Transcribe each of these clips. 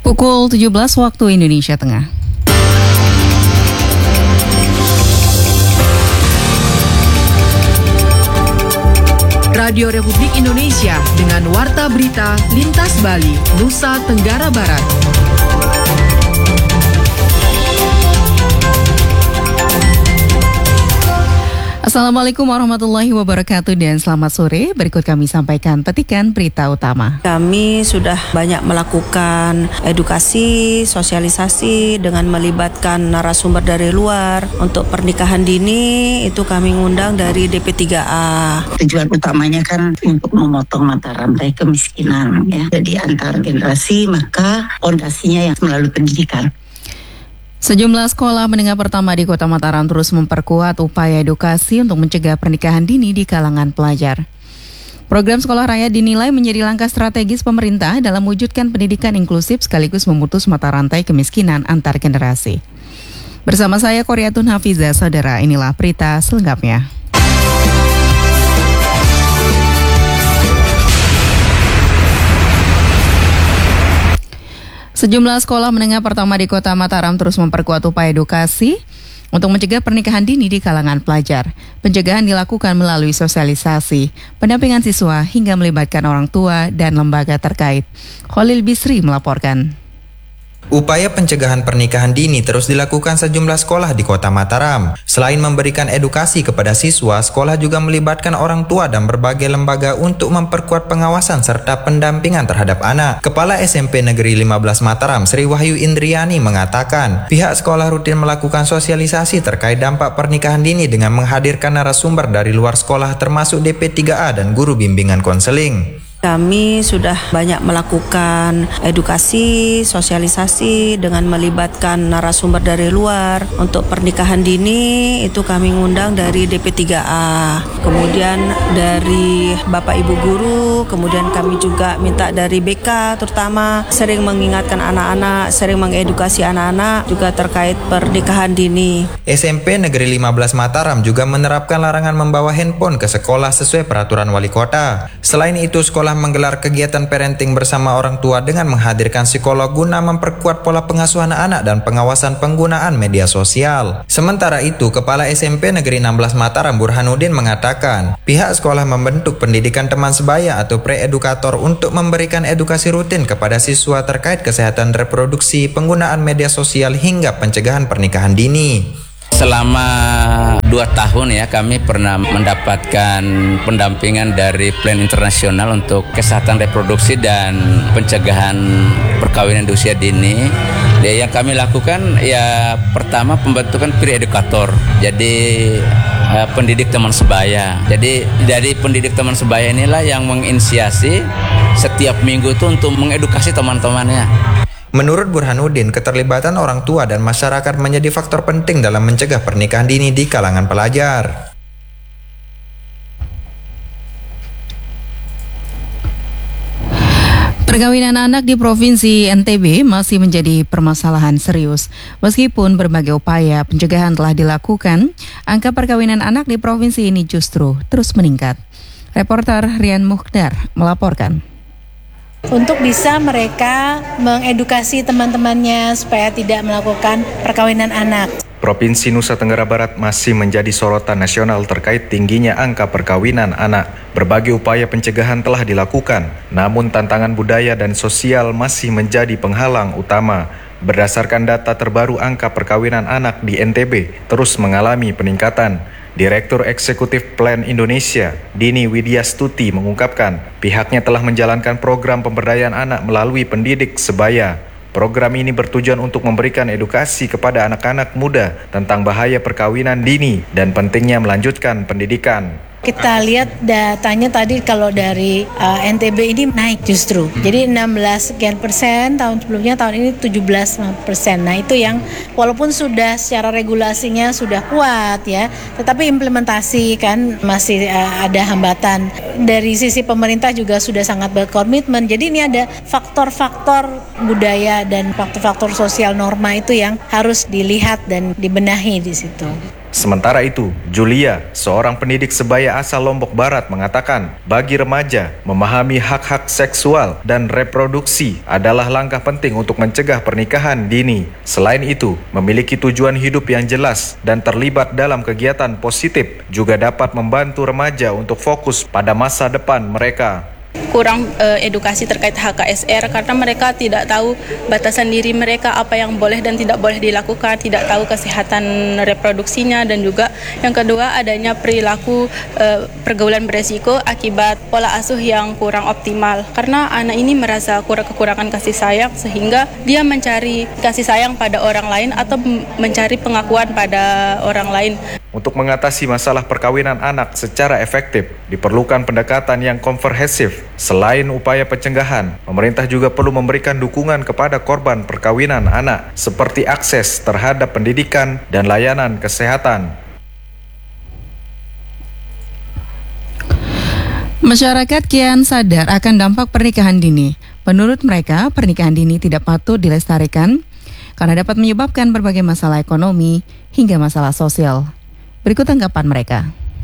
Pukul 17 waktu Indonesia Tengah. Radio Republik Indonesia dengan Warta Berita Lintas Bali, Nusa Tenggara Barat. Assalamualaikum warahmatullahi wabarakatuh dan selamat sore. Berikut kami sampaikan petikan berita utama. Kami sudah banyak melakukan edukasi, sosialisasi dengan melibatkan narasumber dari luar. Untuk pernikahan dini itu kami ngundang dari DP3A. Tujuan utamanya kan untuk memotong mata rantai kemiskinan ya. Jadi antar generasi, maka fondasinya yang melalui pendidikan. Sejumlah sekolah menengah pertama di Kota Mataram terus memperkuat upaya edukasi untuk mencegah pernikahan dini di kalangan pelajar. Program Sekolah Raya dinilai menjadi langkah strategis pemerintah dalam mewujudkan pendidikan inklusif sekaligus memutus mata rantai kemiskinan antar generasi. Bersama saya Koryatun Hafizah, saudara, inilah berita selengkapnya. Sejumlah sekolah menengah pertama di Kota Mataram terus memperkuat upaya edukasi untuk mencegah pernikahan dini di kalangan pelajar. Pencegahan dilakukan melalui sosialisasi, pendampingan siswa hingga melibatkan orang tua dan lembaga terkait. Khalil Bisri melaporkan. Upaya pencegahan pernikahan dini terus dilakukan sejumlah sekolah di Kota Mataram. Selain memberikan edukasi kepada siswa, sekolah juga melibatkan orang tua dan berbagai lembaga untuk memperkuat pengawasan serta pendampingan terhadap anak. Kepala SMP Negeri 15 Mataram, Sri Wahyu Indriani mengatakan, pihak sekolah rutin melakukan sosialisasi terkait dampak pernikahan dini dengan menghadirkan narasumber dari luar sekolah termasuk DP3A dan guru bimbingan konseling. Kami sudah banyak melakukan edukasi, sosialisasi dengan melibatkan narasumber dari luar. Untuk pernikahan dini itu kami ngundang dari DP3A, kemudian dari Bapak Ibu Guru, kemudian kami juga minta dari BK, terutama sering mengingatkan anak-anak, sering mengedukasi anak-anak juga terkait pernikahan dini. SMP Negeri 15 Mataram juga menerapkan larangan membawa handphone ke sekolah sesuai peraturan wali kota. Selain itu, sekolah menggelar kegiatan parenting bersama orang tua dengan menghadirkan psikolog guna memperkuat pola pengasuhan anak dan pengawasan penggunaan media sosial. Sementara itu, Kepala SMP Negeri 16 Mataram Burhanuddin mengatakan, pihak sekolah membentuk pendidikan teman sebaya atau pre-edukator untuk memberikan edukasi rutin kepada siswa terkait kesehatan reproduksi, penggunaan media sosial hingga pencegahan pernikahan dini. Selama 2 tahun ya kami pernah mendapatkan pendampingan dari Plan Internasional untuk kesehatan reproduksi dan pencegahan perkawinan di usia dini. Yang kami lakukan ya pertama pembentukan peer educator. Jadi pendidik teman sebaya. Jadi dari pendidik teman sebaya inilah yang menginisiasi setiap minggu itu untuk mengedukasi teman-temannya. Menurut Burhanuddin, keterlibatan orang tua dan masyarakat menjadi faktor penting dalam mencegah pernikahan dini di kalangan pelajar. Perkawinan anak di Provinsi NTB masih menjadi permasalahan serius. Meskipun berbagai upaya pencegahan telah dilakukan, angka perkawinan anak di provinsi ini justru terus meningkat. Reporter Rian Muhdar melaporkan. Untuk bisa mereka mengedukasi teman-temannya supaya tidak melakukan perkawinan anak. Provinsi Nusa Tenggara Barat masih menjadi sorotan nasional terkait tingginya angka perkawinan anak. Berbagai upaya pencegahan telah dilakukan, namun tantangan budaya dan sosial masih menjadi penghalang utama. Berdasarkan data terbaru, angka perkawinan anak di NTB terus mengalami peningkatan. Direktur Eksekutif Plan Indonesia, Dini Widyastuti mengungkapkan, pihaknya telah menjalankan program pemberdayaan anak melalui pendidik sebaya. Program ini bertujuan untuk memberikan edukasi kepada anak-anak muda tentang bahaya perkawinan dini dan pentingnya melanjutkan pendidikan. Kita lihat datanya tadi kalau dari NTB ini naik justru. Jadi 16 sekian persen, tahun sebelumnya tahun ini 17% persen. Nah itu yang walaupun sudah secara regulasinya sudah kuat ya, tetapi implementasi kan masih ada hambatan. Dari sisi pemerintah juga sudah sangat berkomitmen. Jadi ini ada faktor-faktor budaya dan faktor-faktor sosial norma itu yang harus dilihat dan dibenahi di situ. Sementara itu, Julia, seorang pendidik sebaya asal Lombok Barat mengatakan, bagi remaja, memahami hak-hak seksual dan reproduksi adalah langkah penting untuk mencegah pernikahan dini. Selain itu, memiliki tujuan hidup yang jelas dan terlibat dalam kegiatan positif juga dapat membantu remaja untuk fokus pada masa depan mereka. Kurang edukasi terkait HKSR karena mereka tidak tahu batasan diri mereka, apa yang boleh dan tidak boleh dilakukan, tidak tahu kesehatan reproduksinya, dan juga yang kedua adanya perilaku pergaulan beresiko akibat pola asuh yang kurang optimal karena anak ini merasa kekurangan kasih sayang sehingga dia mencari kasih sayang pada orang lain atau mencari pengakuan pada orang lain. Untuk mengatasi masalah perkawinan anak secara efektif, diperlukan pendekatan yang komprehensif. Selain upaya pencegahan, pemerintah juga perlu memberikan dukungan kepada korban perkawinan anak, seperti akses terhadap pendidikan dan layanan kesehatan. Masyarakat kian sadar akan dampak pernikahan dini. Menurut mereka, pernikahan dini tidak patut dilestarikan karena dapat menyebabkan berbagai masalah ekonomi hingga masalah sosial. Berikut tanggapan mereka.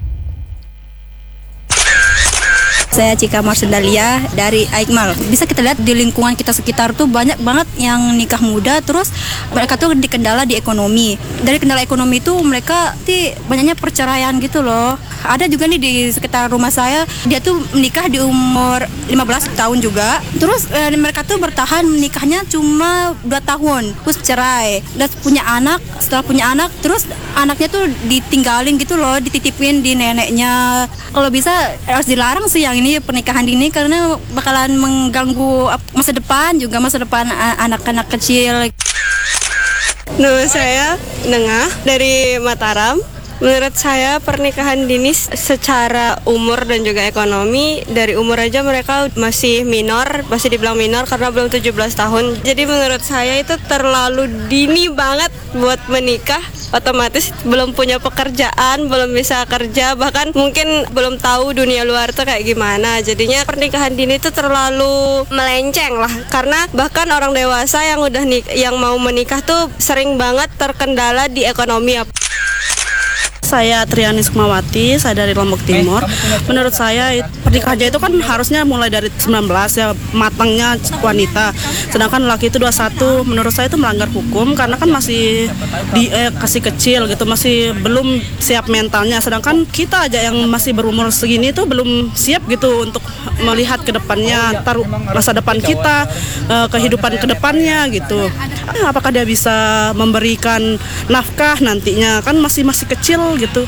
Saya Cika Marsendalia dari Aikmal. Bisa kita lihat di lingkungan kita sekitar tuh banyak banget yang nikah muda, terus mereka tuh dikendala di ekonomi. Dari kendala ekonomi itu mereka banyaknya perceraian gitu loh. Ada juga nih di sekitar rumah saya, dia tuh menikah di umur 15 tahun juga. Terus mereka tuh bertahan menikahnya cuma 2 tahun, terus cerai. Dan punya anak, setelah punya anak, terus anaknya tuh ditinggalin gitu loh, dititipin di neneknya. Kalau bisa harus dilarang sih yang ini pernikahan dini karena bakalan mengganggu masa depan anak-anak kecil. Nama saya Nengah dari Mataram. Menurut saya pernikahan dini secara umur dan juga ekonomi, dari umur aja mereka masih minor, masih dibilang minor karena belum 17 tahun. Jadi menurut saya itu terlalu dini banget buat menikah. Otomatis belum punya pekerjaan, belum bisa kerja, bahkan mungkin belum tahu dunia luar tuh kayak gimana. Jadinya pernikahan dini itu terlalu melenceng lah, karena bahkan orang dewasa yang mau menikah tuh sering banget terkendala di ekonomi. Saya Triani Sukmawati, saya dari Lombok Timur. Menurut saya pernikahannya itu kan harusnya mulai dari 19 ya, matangnya wanita. Sedangkan laki itu 21. Menurut saya itu melanggar hukum karena kan masih kasih kecil gitu, masih belum siap mentalnya. Sedangkan kita aja yang masih berumur segini itu belum siap gitu untuk melihat ke depannya, masa depan kita, kehidupan ke depannya gitu. Apakah dia bisa memberikan nafkah nantinya, kan masih kecil gitu.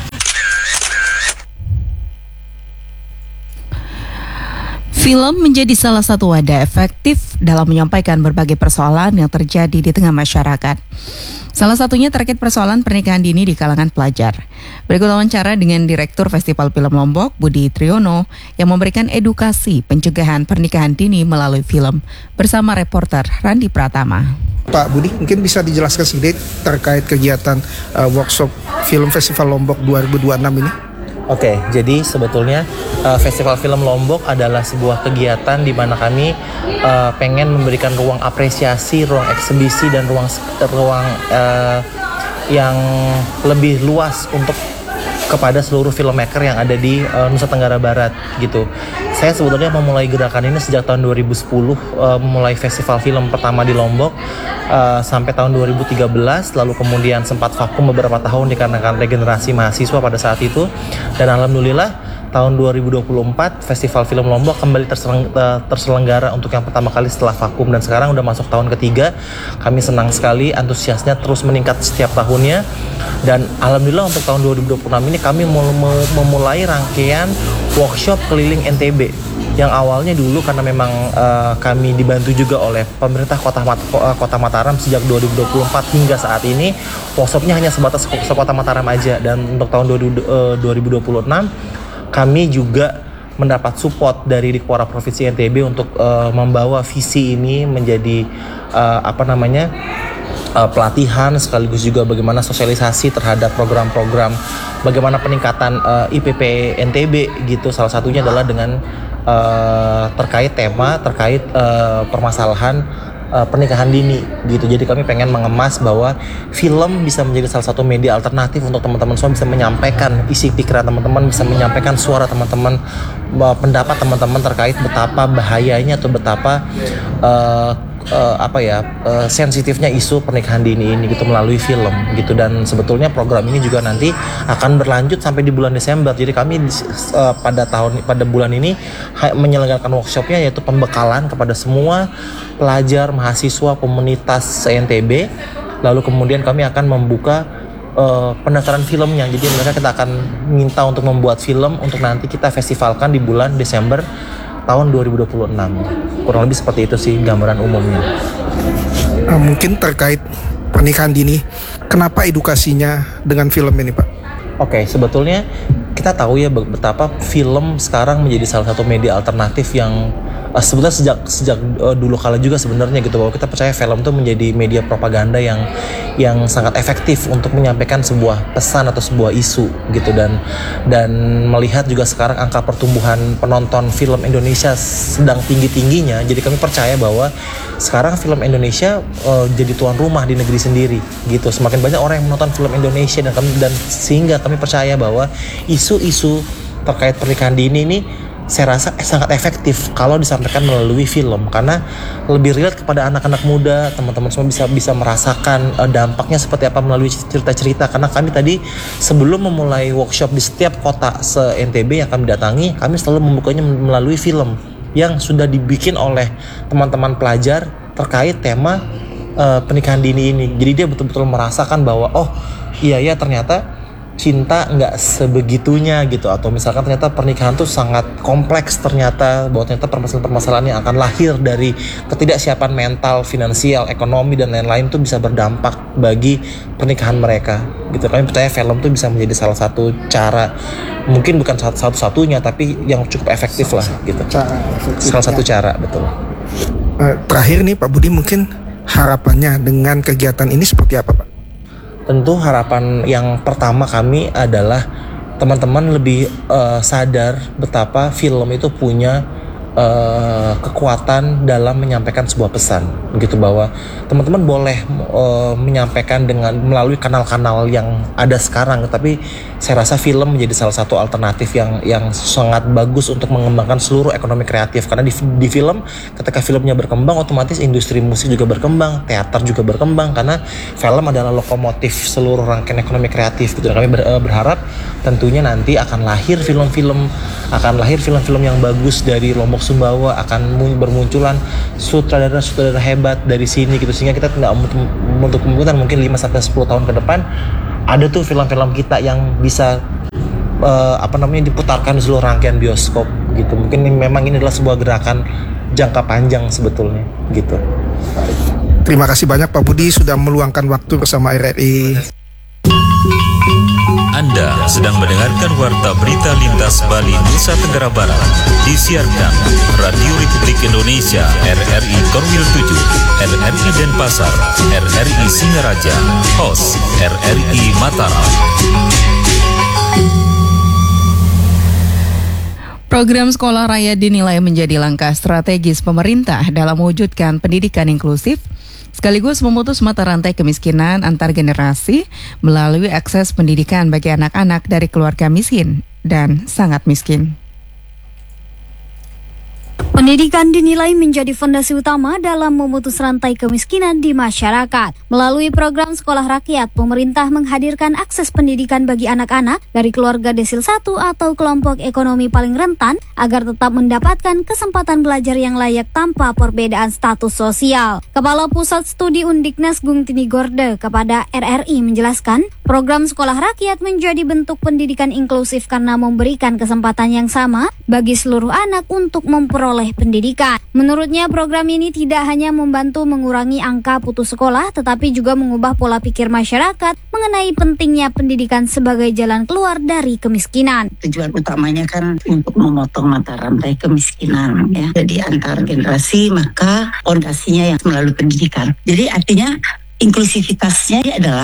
Film menjadi salah satu wadah efektif dalam menyampaikan berbagai persoalan yang terjadi di tengah masyarakat. Salah satunya terkait persoalan pernikahan dini di kalangan pelajar. Berikut wawancara dengan Direktur Festival Film Lombok, Budi Triyono, yang memberikan edukasi pencegahan pernikahan dini melalui film bersama reporter Randi Pratama. Pak Budi, mungkin bisa dijelaskan sedikit terkait kegiatan workshop Film Festival Lombok 2026 ini? Oke, jadi sebetulnya Festival Film Lombok adalah sebuah kegiatan di mana kami pengen memberikan ruang apresiasi, ruang eksibisi, dan ruang yang lebih luas untuk kepada seluruh filmmaker yang ada di Nusa Tenggara Barat gitu. Saya sebetulnya memulai gerakan ini sejak tahun 2010, memulai festival film pertama di Lombok sampai tahun 2013, lalu kemudian sempat vakum beberapa tahun dikarenakan regenerasi mahasiswa pada saat itu, dan alhamdulillah tahun 2024 Festival Film Lombok kembali terselenggara untuk yang pertama kali setelah vakum, dan sekarang udah masuk tahun ketiga. Kami senang sekali, antusiasnya terus meningkat setiap tahunnya, dan alhamdulillah untuk tahun 2026 ini kami memulai rangkaian workshop keliling NTB yang awalnya dulu karena memang kami dibantu juga oleh pemerintah Kota Mataram sejak 2024 hingga saat ini. Workshopnya hanya sebatas Kota Mataram aja, dan untuk tahun 2026 kami juga mendapat support dari Dikpora Provinsi NTB untuk membawa visi ini menjadi pelatihan, sekaligus juga bagaimana sosialisasi terhadap program-program, bagaimana peningkatan IPP NTB gitu. Salah satunya adalah dengan terkait permasalahan pernikahan dini gitu. Jadi kami pengen mengemas bahwa film bisa menjadi salah satu media alternatif untuk teman-teman semua bisa menyampaikan isi pikiran teman-teman, bisa menyampaikan suara teman-teman, pendapat teman-teman terkait betapa bahayanya atau betapa sensitifnya isu pernikahan dini ini gitu melalui film gitu. Dan sebetulnya program ini juga nanti akan berlanjut sampai di bulan Desember. Jadi kami pada bulan ini menyelenggarakan workshopnya, yaitu pembekalan kepada semua pelajar, mahasiswa, komunitas NTB. Lalu kemudian kami akan membuka pendaftaran filmnya. Jadi kita akan minta untuk membuat film untuk nanti kita festivalkan di bulan Desember tahun 2026. Kurang lebih seperti itu sih gambaran umumnya. Mungkin terkait pernikahan dini, kenapa edukasinya dengan film ini, Pak? Oke, sebetulnya kita tahu ya betapa film sekarang menjadi salah satu media alternatif yang sebetulnya sejak dulu kala juga sebenarnya gitu, bahwa kita percaya film itu menjadi media propaganda yang sangat efektif untuk menyampaikan sebuah pesan atau sebuah isu gitu. Dan melihat juga sekarang angka pertumbuhan penonton film Indonesia sedang tinggi-tingginya, jadi kami percaya bahwa sekarang film Indonesia jadi tuan rumah di negeri sendiri gitu. Semakin banyak orang yang menonton film Indonesia dan sehingga kami percaya bahwa isu-isu terkait pernikahan dini ini saya rasa sangat efektif kalau disampaikan melalui film, karena lebih relate kepada anak-anak muda. Teman-teman semua bisa merasakan dampaknya seperti apa melalui cerita-cerita. Karena kami tadi sebelum memulai workshop di setiap kota se-NTB yang kami datangi, kami selalu membukanya melalui film yang sudah dibikin oleh teman-teman pelajar terkait tema pernikahan dini ini. Jadi dia betul-betul merasakan bahwa oh iya ternyata cinta nggak sebegitunya gitu, atau misalkan ternyata pernikahan tuh sangat kompleks, ternyata bahwa ternyata permasalahan-permasalahan yang akan lahir dari ketidaksiapan mental, finansial, ekonomi dan lain-lain tuh bisa berdampak bagi pernikahan mereka gitu. Kami percaya film tuh bisa menjadi salah satu cara, mungkin bukan satu-satunya tapi yang cukup efektif lah gitu. Salah satu cara, betul. Terakhir nih Pak Budi, mungkin harapannya dengan kegiatan ini seperti apa, Pak? Tentu harapan yang pertama kami adalah teman-teman lebih sadar betapa film itu punya kekuatan dalam menyampaikan sebuah pesan begitu, bahwa teman-teman boleh menyampaikan melalui kanal-kanal yang ada sekarang, tapi saya rasa film menjadi salah satu alternatif yang sangat bagus untuk mengembangkan seluruh ekonomi kreatif. Karena di film, ketika filmnya berkembang, otomatis industri musik juga berkembang, teater juga berkembang, karena film adalah lokomotif seluruh rangkaian ekonomi kreatif gitu. Dan kami berharap tentunya nanti akan lahir film-film yang bagus dari Lombok Sumbawa, akan bermunculan sutradara-sutradara hebat dari sini gitu, sehingga kita tidak untuk kemungkinan mungkin 5-10 tahun ke depan ada tuh film-film kita yang bisa diputarkan di seluruh rangkaian bioskop gitu. Mungkin memang ini adalah sebuah gerakan jangka panjang sebetulnya gitu. Terima kasih banyak Pak Budi sudah meluangkan waktu bersama RRI. Anda sedang mendengarkan Warta Berita Lintas Bali Nusa Tenggara Barat, disiarkan Radio Republik Indonesia RRI Korwil 7, RRI Denpasar, RRI Singaraja, host RRI Mataram. Program Sekolah Rakyat dinilai menjadi langkah strategis pemerintah dalam mewujudkan pendidikan inklusif, sekaligus memutus mata rantai kemiskinan antar generasi melalui akses pendidikan bagi anak-anak dari keluarga miskin dan sangat miskin. Pendidikan dinilai menjadi fondasi utama dalam memutus rantai kemiskinan di masyarakat. Melalui program Sekolah Rakyat, pemerintah menghadirkan akses pendidikan bagi anak-anak dari keluarga desil 1 atau kelompok ekonomi paling rentan agar tetap mendapatkan kesempatan belajar yang layak tanpa perbedaan status sosial. Kepala Pusat Studi Undiknas Gung Tini Gorde kepada RRI menjelaskan, program Sekolah Rakyat menjadi bentuk pendidikan inklusif karena memberikan kesempatan yang sama bagi seluruh anak untuk memperoleh pendidikan. Menurutnya, program ini tidak hanya membantu mengurangi angka putus sekolah, tetapi juga mengubah pola pikir masyarakat mengenai pentingnya pendidikan sebagai jalan keluar dari kemiskinan. Tujuan utamanya kan untuk memotong mata rantai kemiskinan ya. Jadi antar generasi, maka fondasinya yang melalui pendidikan. Jadi artinya inklusivitasnya adalah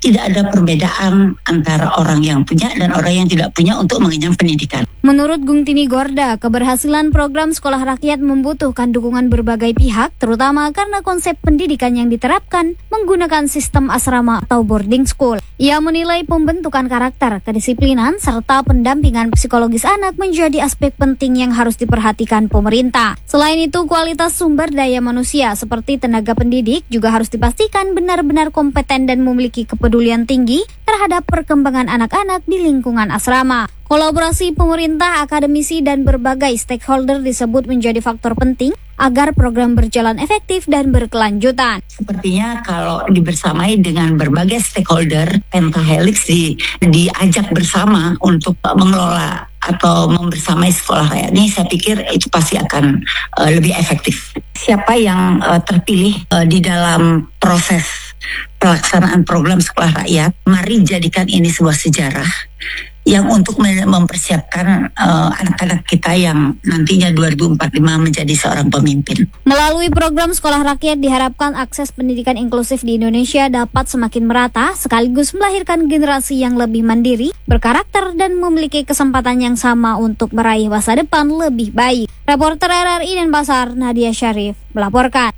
tidak ada perbedaan antara orang yang punya dan orang yang tidak punya untuk mengenyam pendidikan. Menurut Gungtini Gorda, keberhasilan program sekolah rakyat membutuhkan dukungan berbagai pihak, terutama karena konsep pendidikan yang diterapkan menggunakan sistem asrama atau boarding school. Ia menilai pembentukan karakter, kedisiplinan, serta pendampingan psikologis anak menjadi aspek penting yang harus diperhatikan pemerintah. Selain itu, kualitas sumber daya manusia seperti tenaga pendidik juga harus dipastikan benar-benar kompeten dan memiliki kepedulian tinggi terhadap perkembangan anak-anak di lingkungan asrama. Kolaborasi pemerintah, akademisi, dan berbagai stakeholder disebut menjadi faktor penting agar program berjalan efektif dan berkelanjutan. Sepertinya kalau dibersamai dengan berbagai stakeholder, Pentahelix diajak bersama untuk mengelola atau membersamai sekolah rakyat ini, saya pikir itu pasti akan lebih efektif. Siapa yang terpilih di dalam proses pelaksanaan program sekolah rakyat, mari jadikan ini sebuah sejarah yang untuk mempersiapkan anak-anak kita yang nantinya 2045 menjadi seorang pemimpin. Melalui program sekolah rakyat diharapkan akses pendidikan inklusif di Indonesia dapat semakin merata sekaligus melahirkan generasi yang lebih mandiri, berkarakter, dan memiliki kesempatan yang sama untuk meraih masa depan lebih baik. Reporter RRI Denpasar, Nadia Syarif, melaporkan.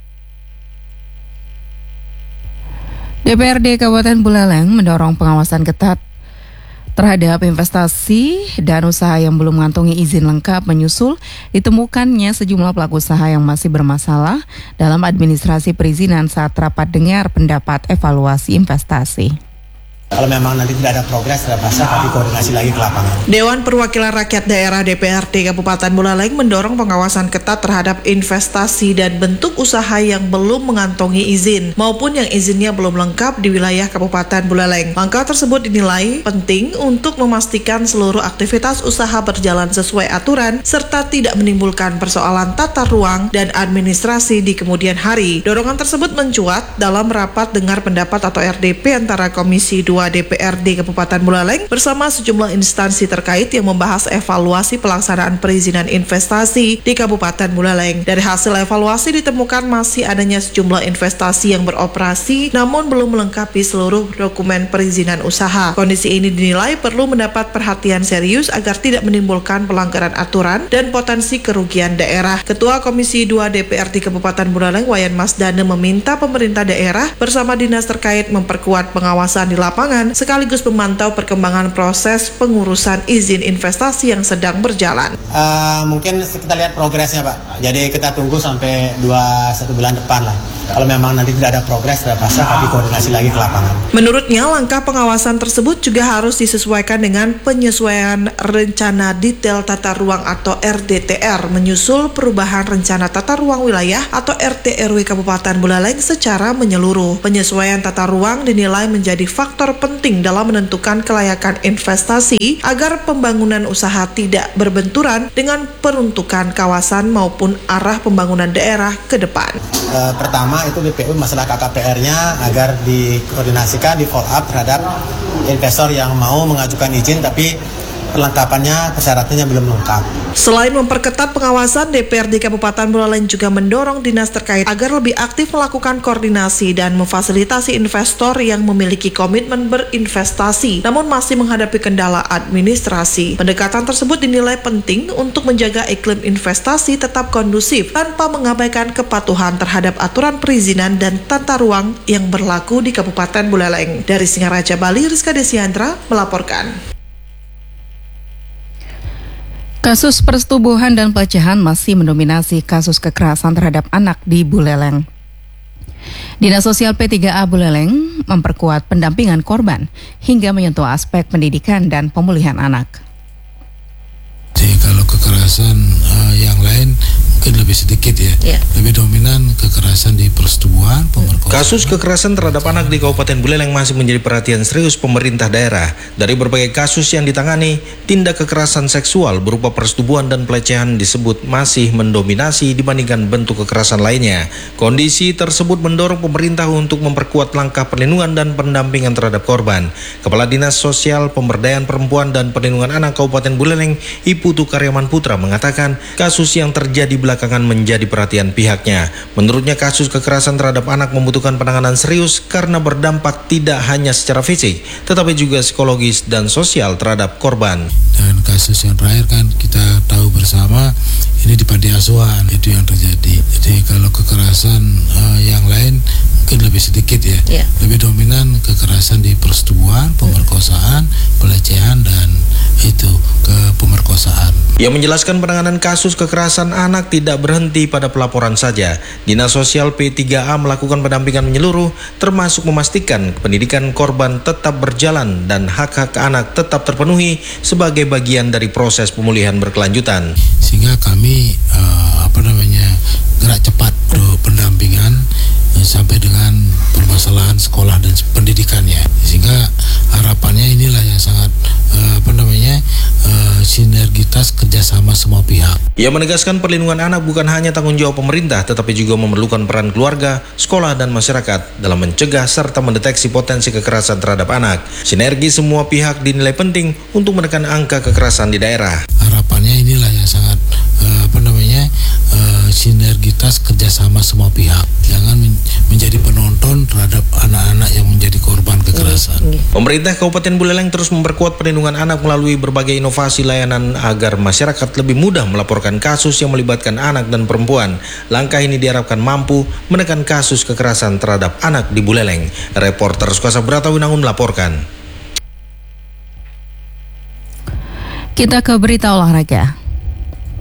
DPRD Kabupaten Buleleng mendorong pengawasan ketat terhadap investasi dan usaha yang belum mengantongi izin lengkap menyusul ditemukannya sejumlah pelaku usaha yang masih bermasalah dalam administrasi perizinan saat rapat dengar pendapat evaluasi investasi. Kalau memang nanti tidak ada progres, tidak masalah, tapi koordinasi lagi ke lapangan. Dewan Perwakilan Rakyat Daerah DPRD Kabupaten Buleleng mendorong pengawasan ketat terhadap investasi dan bentuk usaha yang belum mengantongi izin maupun yang izinnya belum lengkap di wilayah Kabupaten Buleleng. Langkah tersebut dinilai penting untuk memastikan seluruh aktivitas usaha berjalan sesuai aturan serta tidak menimbulkan persoalan tata ruang dan administrasi di kemudian hari. Dorongan tersebut mencuat dalam rapat dengar pendapat atau RDP antara Komisi 2 DPRD Kabupaten Buleleng bersama sejumlah instansi terkait yang membahas evaluasi pelaksanaan perizinan investasi di Kabupaten Buleleng. Dari hasil evaluasi ditemukan masih adanya sejumlah investasi yang beroperasi namun belum melengkapi seluruh dokumen perizinan usaha. Kondisi ini dinilai perlu mendapat perhatian serius agar tidak menimbulkan pelanggaran aturan dan potensi kerugian daerah. Ketua Komisi 2 DPRD Kabupaten Buleleng, Wayan Masdane, meminta pemerintah daerah bersama dinas terkait memperkuat pengawasan di lapangan sekaligus memantau perkembangan proses pengurusan izin investasi yang sedang berjalan. Mungkin kita lihat progresnya, Pak. Jadi kita tunggu sampai 1 bulan depan lah. Kalau memang nanti tidak ada progres, tidak masalah, tapi koordinasi lagi ke lapangan. Menurutnya, langkah pengawasan tersebut juga harus disesuaikan dengan penyesuaian rencana detail tata ruang atau RDTR menyusul perubahan rencana tata ruang wilayah atau RT/RW Kabupaten Buleleng secara menyeluruh. Penyesuaian tata ruang dinilai menjadi faktor penting dalam menentukan kelayakan investasi agar pembangunan usaha tidak berbenturan dengan peruntukan kawasan maupun arah pembangunan daerah ke depan. Pertama itu BPU masalah KKPR-nya agar dikoordinasikan, di follow up terhadap investor yang mau mengajukan izin tapi perlengkapannya, persyaratannya belum lengkap. Selain memperketat pengawasan, DPRD Kabupaten Buleleng juga mendorong dinas terkait agar lebih aktif melakukan koordinasi dan memfasilitasi investor yang memiliki komitmen berinvestasi namun masih menghadapi kendala administrasi. Pendekatan tersebut dinilai penting untuk menjaga iklim investasi tetap kondusif tanpa mengabaikan kepatuhan terhadap aturan perizinan dan tata ruang yang berlaku di Kabupaten Buleleng. Dari Singaraja, Bali, Rizka Desiandra melaporkan. Kasus persetubuhan dan pelecehan masih mendominasi kasus kekerasan terhadap anak di Buleleng. Dinas Sosial P3A Buleleng memperkuat pendampingan korban hingga menyentuh aspek pendidikan dan pemulihan anak. Jadi kalau kekerasan yang lain mungkin lebih sedikit ya. Lebih dominan kekerasan di persetubuhan, pemerkosaan. Kasus kekerasan terhadap anak di Kabupaten Buleleng masih menjadi perhatian serius pemerintah daerah. Dari berbagai kasus yang ditangani, tindak kekerasan seksual berupa persetubuhan dan pelecehan disebut masih mendominasi dibandingkan bentuk kekerasan lainnya. Kondisi tersebut mendorong pemerintah untuk memperkuat langkah perlindungan dan pendampingan terhadap korban. Kepala Dinas Sosial Pemberdayaan Perempuan dan Perlindungan Anak Kabupaten Buleleng, Iputu Karyaman Putra, mengatakan kasus yang terjadi belakangan belakangan menjadi perhatian pihaknya. Menurutnya kasus kekerasan terhadap anak membutuhkan penanganan serius karena berdampak tidak hanya secara fisik, tetapi juga psikologis dan sosial terhadap korban. Dan kasus yang terakhir kan kita tahu bersama ini di panti asuhan itu yang terjadi. Jadi kalau kekerasan yang lain mungkin lebih sedikit ya. Lebih dominan kekerasan di persetubuhan, pemerkosaan, pelecehan dan itu ke pemerkosaan. Ia menjelaskan penanganan kasus kekerasan anak tidak berhenti pada pelaporan saja. Dinas Sosial P3A melakukan pendampingan menyeluruh, termasuk memastikan pendidikan korban tetap berjalan dan hak-hak anak tetap terpenuhi sebagai bagian dari proses pemulihan berkelanjutan. Sehingga kami gerak cepat untuk pendampingan sampai dengan permasalahan sekolah dan pendidikannya. Sehingga harapannya inilah yang sangat sinergitas kerjasama semua pihak. Ia menegaskan perlindungan anak bukan hanya tanggung jawab pemerintah, tetapi juga memerlukan peran keluarga, sekolah, dan masyarakat dalam mencegah serta mendeteksi potensi kekerasan terhadap anak. Sinergi semua pihak dinilai penting untuk menekan angka kekerasan di daerah. Harapannya inilah yang sangat sinergitas kerjasama semua pihak. Jangan menjadi penonton terhadap anak-anak yang menjadi korban kekerasan. Pemerintah Kabupaten Buleleng terus memperkuat perlindungan anak melalui berbagai inovasi layanan agar masyarakat lebih mudah melaporkan kasus yang melibatkan anak dan perempuan. Langkah ini diharapkan mampu menekan kasus kekerasan terhadap anak di Buleleng. Reporter Sukuasa Brata Winangun melaporkan. Kita ke berita olahraga.